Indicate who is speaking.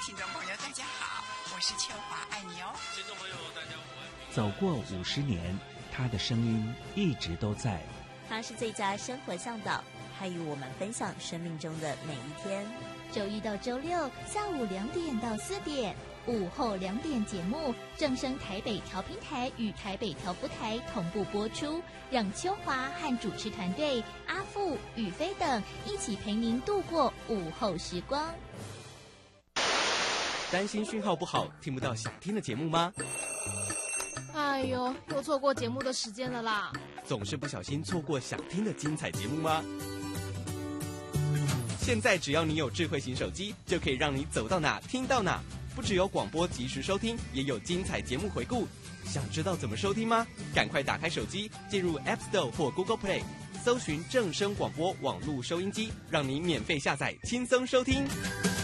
Speaker 1: 听众朋友，大家好，我是秋华，爱你哦。
Speaker 2: 听众朋友，大家午安。
Speaker 3: 走过50年，他的声音一直都在。
Speaker 4: 他是最佳生活向导，他与我们分享生命中的每一天。
Speaker 5: 周一到周六下午2点到4点，午后2点节目正声台北调频台与台北调布台同步播出，让秋华和主持团队阿富、宇飞等一起陪您度过午后时光。
Speaker 6: 担心讯号不好，听不到想听的节目吗？
Speaker 7: 哎呦，又错过节目的时间了啦！
Speaker 6: 总是不小心错过想听的精彩节目吗？现在只要你有智慧型手机，就可以让你走到哪听到哪。不只有广播及时收听，也有精彩节目回顾。想知道怎么收听吗？赶快打开手机，进入 App Store 或 Google Play， 搜寻正声广播网络收音机，让你免费下载，轻松收听。